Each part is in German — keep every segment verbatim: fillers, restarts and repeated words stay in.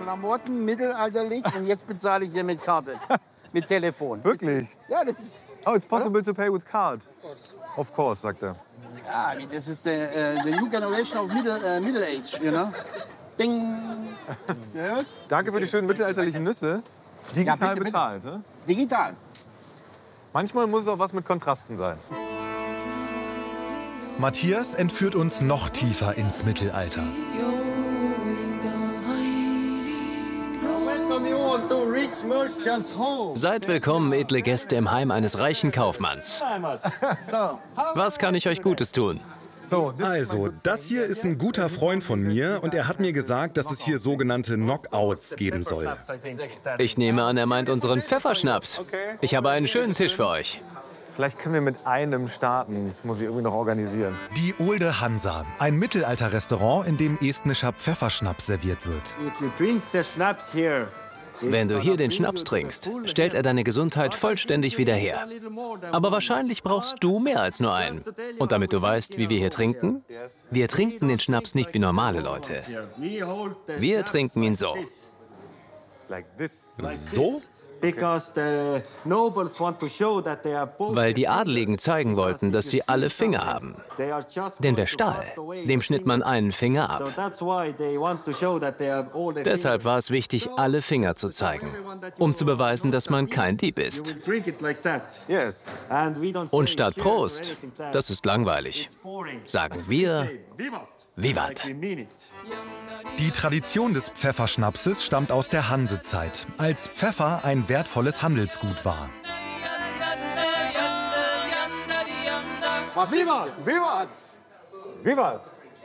Klamotten, mittelalterlich und jetzt bezahle ich hier mit Karte, mit Telefon. Wirklich? Ja, das ist... Oh, it's possible to pay with card. Of course, sagt er. Ja, das ist the, uh, the new generation of middle, uh, middle age, you know? Ding. Gehört? Danke für die schönen mittelalterlichen Nüsse. Digital Ja, bitte, bezahlt, bitte. ne? Digital. Manchmal muss es auch was mit Kontrasten sein. Matthias entführt uns noch tiefer ins Mittelalter. Seid willkommen, edle Gäste, im Heim eines reichen Kaufmanns. Was kann ich euch Gutes tun? Also, das hier ist ein guter Freund von mir und er hat mir gesagt, dass es hier sogenannte Knockouts geben soll. Ich nehme an, er meint unseren Pfefferschnaps. Ich habe einen schönen Tisch für euch. Vielleicht können wir mit einem starten. Das muss ich irgendwie noch organisieren. Die Olde Hansa, ein Mittelalterrestaurant, in dem estnischer Pfefferschnaps serviert wird. Wenn du hier den Schnaps trinkst, stellt er deine Gesundheit vollständig wieder her. Aber wahrscheinlich brauchst du mehr als nur einen. Und damit du weißt, wie wir hier trinken, wir trinken den Schnaps nicht wie normale Leute. Wir trinken ihn so. So? Weil die Adeligen zeigen wollten, dass sie alle Finger haben. Denn wer stahl, dem schnitt man einen Finger ab. Deshalb war es wichtig, alle Finger zu zeigen, um zu beweisen, dass man kein Dieb ist. Und statt Prost, das ist langweilig, sagen wir Vivat. Die Tradition des Pfefferschnapses stammt aus der Hansezeit, als Pfeffer ein wertvolles Handelsgut war. Vivat! Vivat! Vivat!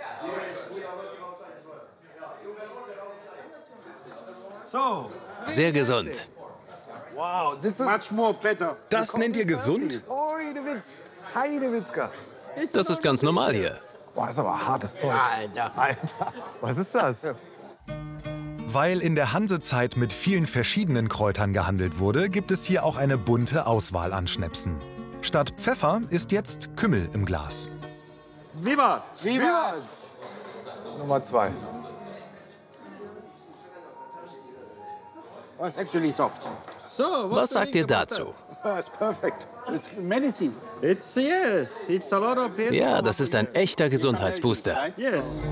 Sehr gesund. Wow, this is Much more better. Das nennt ihr gesund? Heidewitz. Heidewitzka. Das ist ganz normal hier. Boah, das ist aber hartes Zeug. Alter. Alter, was ist das? Weil in der Hansezeit mit vielen verschiedenen Kräutern gehandelt wurde, gibt es hier auch eine bunte Auswahl an Schnäpsen. Statt Pfeffer ist jetzt Kümmel im Glas. Vivat! Vivat! Nummer zwei. Oh, it's actually soft. Was sagt ihr dazu? Oh, it's perfect. It's medicine. It's yes, it's a lot of it. Ja, das ist ein echter Gesundheitsbooster. Yes.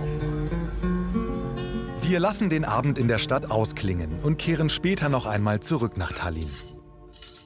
Wir lassen den Abend in der Stadt ausklingen und kehren später noch einmal zurück nach Tallinn.